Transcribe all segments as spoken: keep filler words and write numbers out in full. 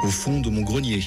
au fond de mon grenier.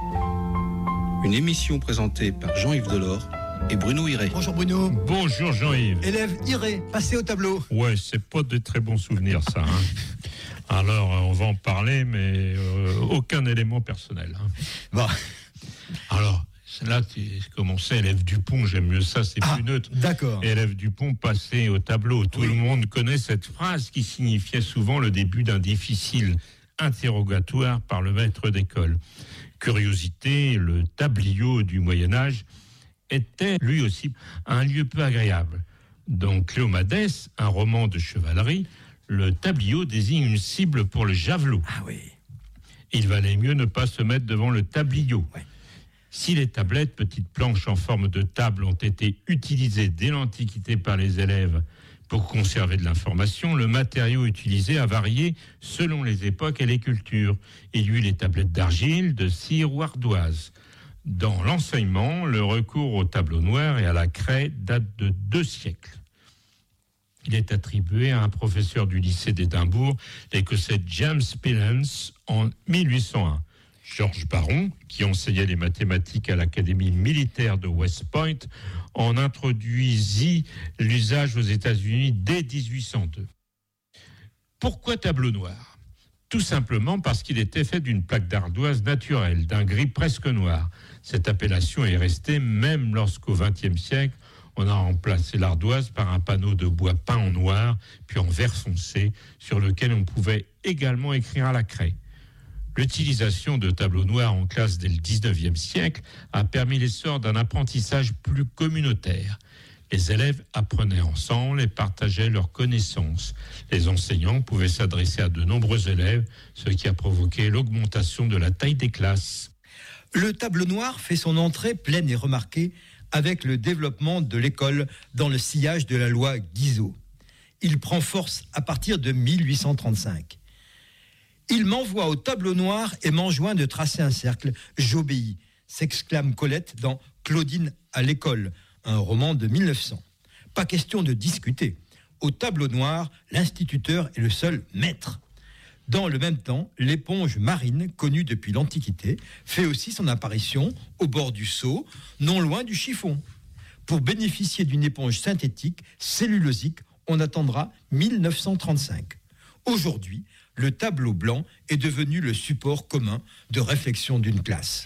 Une émission présentée par Jean-Yves Delors et Bruno Hiré. Bonjour Bruno. Bonjour Jean-Yves. Élève Hiré, passez au tableau. Ouais, c'est pas de très bons souvenirs ça. Hein. Alors, on va en parler, mais euh, aucun élément personnel. Hein. Bon. Alors, là, tu commençais, élève Dupont, j'aime mieux ça, c'est ah, plus neutre. D'accord. Élève Dupont, passé au tableau. Tout oui. le monde connaît cette phrase qui signifiait souvent le début d'un difficile interrogatoire par le maître d'école. Curiosité, le tabliau du Moyen-Âge était lui aussi un lieu peu agréable. Dans Cléomadès, un roman de chevalerie, le tabliau désigne une cible pour le javelot. Ah oui. Il valait mieux ne pas se mettre devant le tabliau. Ouais. Si les tablettes, petites planches en forme de table, ont été utilisées dès l'Antiquité par les élèves pour conserver de l'information, le matériau utilisé a varié selon les époques et les cultures. Il y eut les tablettes d'argile, de cire ou ardoise. Dans l'enseignement, le recours au tableau noir et à la craie date de deux siècles. Il est attribué à un professeur du lycée d'Édimbourg, l'Écossais James Spillane, en mille huit cent un. Georges Baron, qui enseignait les mathématiques à l'Académie militaire de West Point, en introduisit l'usage aux États-Unis dès dix-huit cent deux. Pourquoi tableau noir ? Tout simplement parce qu'il était fait d'une plaque d'ardoise naturelle, d'un gris presque noir. Cette appellation est restée même lorsqu'au vingtième siècle, on a remplacé l'ardoise par un panneau de bois peint en noir, puis en vert foncé, sur lequel on pouvait également écrire à la craie. L'utilisation de tableaux noirs en classe dès le dix-neuvième siècle a permis l'essor d'un apprentissage plus communautaire. Les élèves apprenaient ensemble et partageaient leurs connaissances. Les enseignants pouvaient s'adresser à de nombreux élèves, ce qui a provoqué l'augmentation de la taille des classes. Le tableau noir fait son entrée pleine et remarquée avec le développement de l'école dans le sillage de la loi Guizot. Il prend force à partir de mille huit cent trente-cinq. Il m'envoie au tableau noir et m'enjoint de tracer un cercle. J'obéis, s'exclame Colette dans Claudine à l'école, un roman de mille neuf cents. Pas question de discuter. Au tableau noir, l'instituteur est le seul maître. Dans le même temps, l'éponge marine, connue depuis l'Antiquité, fait aussi son apparition au bord du seau, non loin du chiffon. Pour bénéficier d'une éponge synthétique, cellulosique, on attendra mille neuf cent trente-cinq. Aujourd'hui, le tableau blanc est devenu le support commun de réflexion d'une classe.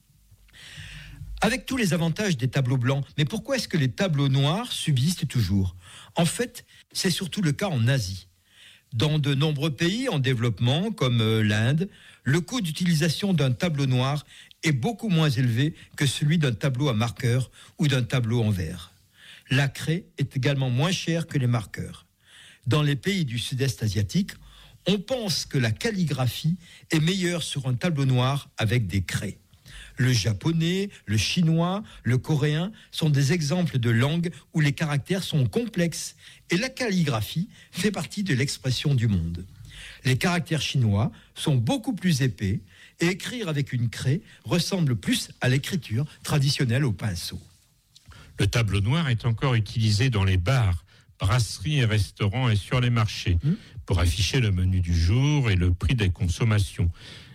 Avec tous les avantages des tableaux blancs, mais pourquoi est-ce que les tableaux noirs subsistent toujours ? En fait, c'est surtout le cas en Asie. Dans de nombreux pays en développement, comme l'Inde, le coût d'utilisation d'un tableau noir est beaucoup moins élevé que celui d'un tableau à marqueur ou d'un tableau en verre. La craie est également moins chère que les marqueurs. Dans les pays du sud-est asiatique, on pense que la calligraphie est meilleure sur un tableau noir avec des craies. Le japonais, le chinois, le coréen sont des exemples de langues où les caractères sont complexes et la calligraphie fait partie de l'expression du monde. Les caractères chinois sont beaucoup plus épais et écrire avec une craie ressemble plus à l'écriture traditionnelle au pinceau. Le tableau noir est encore utilisé dans les bars, brasseries et restaurants et sur les marchés mmh. pour afficher le menu du jour et le prix des consommations,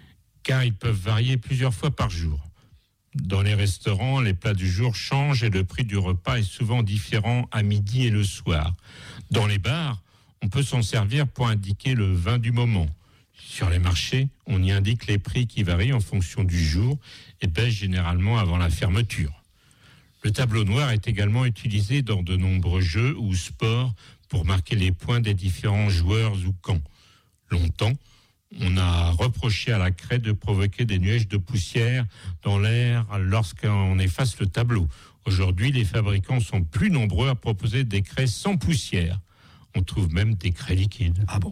car ils peuvent varier plusieurs fois par jour. Dans les restaurants, les plats du jour changent et le prix du repas est souvent différent à midi et le soir. Dans les bars, on peut s'en servir pour indiquer le vin du moment. Sur les marchés, on y indique les prix qui varient en fonction du jour et baissent généralement avant la fermeture. Le tableau noir est également utilisé dans de nombreux jeux ou sports pour marquer les points des différents joueurs ou camps. Longtemps, on a reproché à la craie de provoquer des nuages de poussière dans l'air lorsqu'on efface le tableau. Aujourd'hui, les fabricants sont plus nombreux à proposer des craies sans poussière. On trouve même des craies liquides. Ah bon ?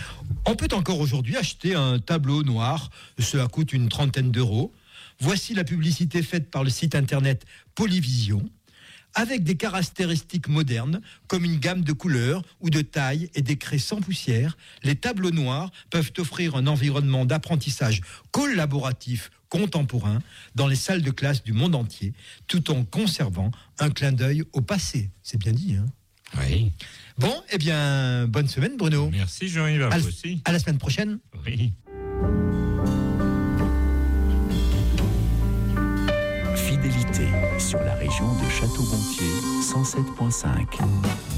On peut encore aujourd'hui acheter un tableau noir. Cela coûte une trentaine d'euros. Voici la publicité faite par le site internet Polyvision. Avec des caractéristiques modernes, comme une gamme de couleurs ou de tailles et des craies sans poussière, les tableaux noirs peuvent offrir un environnement d'apprentissage collaboratif contemporain dans les salles de classe du monde entier, tout en conservant un clin d'œil au passé. C'est bien dit, hein ? Oui. Bon, eh bien, bonne semaine, Bruno. Merci, Jean-Yves, à vous aussi. À la semaine prochaine. Oui. fidélité sur la région de Château-Gontier cent sept virgule cinq.